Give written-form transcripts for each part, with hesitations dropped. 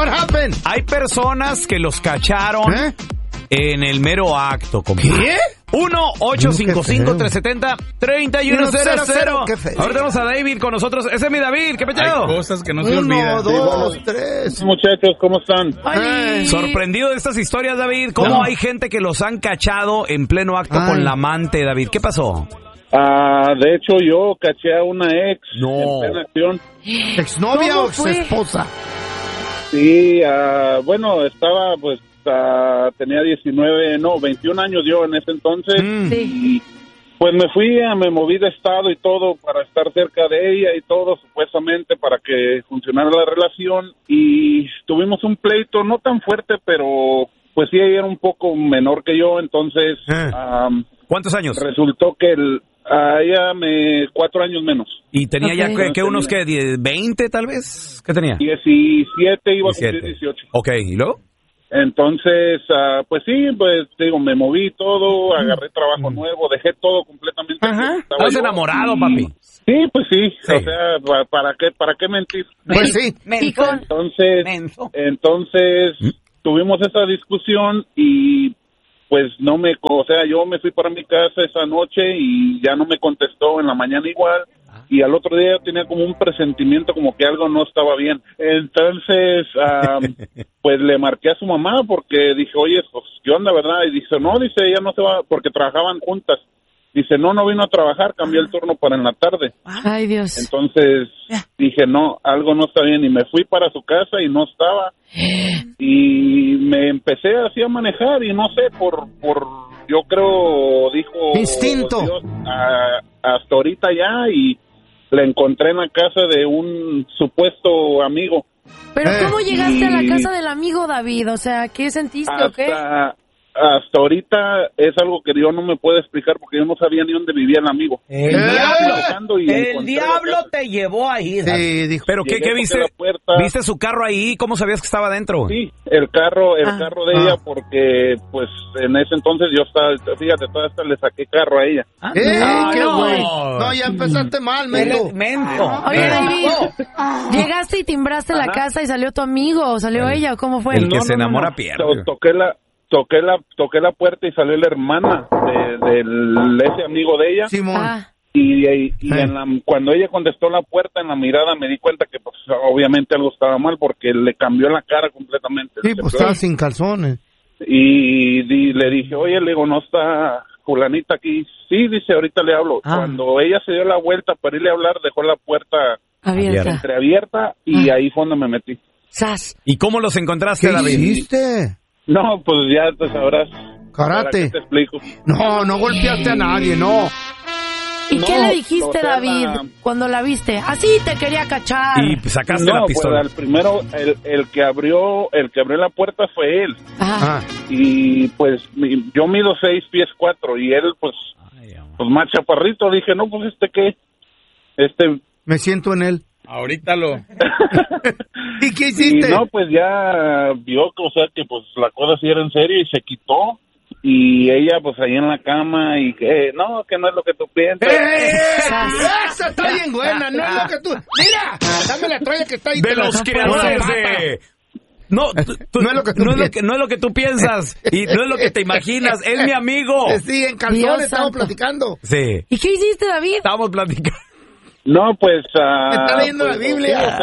What happened? Hay personas que los cacharon en el mero acto. ¿Qué? 1-855-370-3100. Ahora tenemos a David con nosotros. Ese es mi David. ¿Qué pedo? Hay cosas que no se olvidan. 1, 2, 3. Muchachos, ¿cómo están? Sorprendido de estas historias, David. ¿Cómo hay gente que los han cachado en pleno acto con la amante, David? ¿Qué pasó? De hecho, yo caché a una ex en plena acción. ¿Exnovia o exesposa? Sí, bueno, estaba pues... tenía 21 años yo en ese entonces y pues me moví de estado y todo para estar cerca de ella y todo, supuestamente para que funcionara la relación, y tuvimos un pleito no tan fuerte, pero pues sí, ella era un poco menor que yo, entonces ¿cuántos años? Resultó que ella 4 años menos. ¿Y tenía ya que unos que 20 tal vez? ¿Qué tenía? 17, iba a cumplir 18. Ok, ¿y luego? Entonces, pues sí, pues digo, me moví todo, agarré trabajo nuevo, dejé todo completamente. ¿Estás enamorado, papi? Sí, pues sí, o sea, ¿para qué mentir? Pues sí. Entonces tuvimos esa discusión y pues yo me fui para mi casa esa noche y ya no me contestó en la mañana igual. Y al otro día tenía como un presentimiento como que algo no estaba bien. Entonces, pues le marqué a su mamá porque dije, oye, pues, ¿qué onda, verdad? Y dice, no, ella no se va, porque trabajaban juntas. Dice, no vino a trabajar, cambió el turno para en la tarde. Ay, Dios. Entonces dije, no, algo no está bien. Y me fui para su casa y no estaba. Y me empecé así a manejar y no sé, yo creo, dijo... Instinto. Dios, hasta ahorita ya, y la encontré en la casa de un supuesto amigo. ¿Pero cómo llegaste a la casa del amigo, David? O sea, ¿qué sentiste o qué? Hasta ahorita es algo que yo no me puedo explicar porque yo no sabía ni dónde vivía el amigo. El diablo te llevó ahí. Sí, dijo. ¿Pero qué viste? ¿Viste su carro ahí? ¿Cómo sabías que estaba adentro? Sí, el carro de ella, porque pues en ese entonces yo estaba, fíjate, toda esta le saqué carro a ella. ¡Qué güey! No, ya empezaste mal, menso. Oye, David, ¿llegaste y timbraste la casa y salió tu amigo o salió ella o cómo fue? El que se enamora pierde. Toqué la puerta y salió la hermana de ese amigo de ella. Simón. Y cuando ella contestó la puerta, en la mirada me di cuenta que pues obviamente algo estaba mal porque le cambió la cara completamente. Sí, pues estaba sin calzones. Y le dije, oye, le digo, ¿no está fulanita aquí? Sí, dice, ahorita le hablo. Cuando ella se dio la vuelta para irle a hablar, dejó la puerta entreabierta y ahí fue donde me metí. ¡Sas! ¿Y cómo los encontraste, David? ¿Qué hiciste? No, pues ya te sabrás. Karate. Te explico. No golpeaste a nadie, no. ¿Y qué le dijiste, David, cuando la viste? Así te quería cachar. Y sacaste la pistola. Pues al primero, el que abrió la puerta fue él. Y pues yo mido 6 pies 4 y él pues más chaparrito. Dije, no, pues ¿qué? Me siento en él. Ahorita lo... ¿Y qué hiciste? Y no, pues ya vio, o sea, que pues la cosa sí era en serio y se quitó. Y ella, pues, ahí en la cama y que no es lo que tú piensas. ¡Esa está bien buena! No es lo que tú... ¡Mira! Dame la tralla que está ahí. De los creadores de... No es lo que tú piensas y no es lo que te imaginas. Es mi amigo. Sí, en calzones estamos platicando. Sí. ¿Y qué hiciste, David? Estábamos platicando. No, pues... está leyendo la Biblia.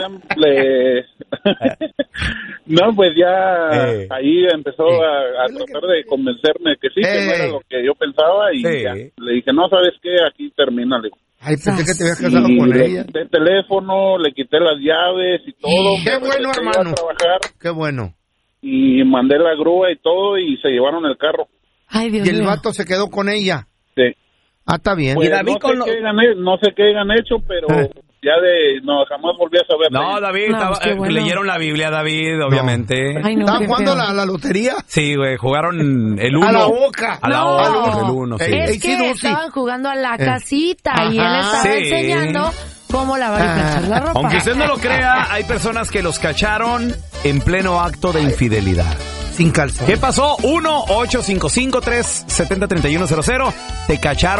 No, pues ya ahí empezó a tratar de convencerme que sí, que no era lo que yo pensaba y ya. Le dije, no, ¿sabes qué? Aquí termina, le digo. Ay, pensé que te habías casado con ella. Le quité el teléfono, le quité las llaves y todo. ¡Qué bueno, hermano! ¡Qué bueno! Y mandé la grúa y todo y se llevaron el carro. Ay, Dios mío. ¿Y el vato se quedó con ella? Sí. Está bien. Pues no sé qué hayan hecho, pero jamás volví a saber. No, David, leyeron la Biblia, David, obviamente. ¿Estaban jugando la lotería? Sí, güey, jugaron el 1. A la boca. A la boca, el 1, sí. Es que estaban jugando a la casita y él estaba enseñando cómo lavar y planchar la ropa. Aunque usted no lo crea, hay personas que los cacharon en pleno acto de infidelidad. Sin calzón. ¿Qué pasó? 1-855-370-3100. Te cacharon.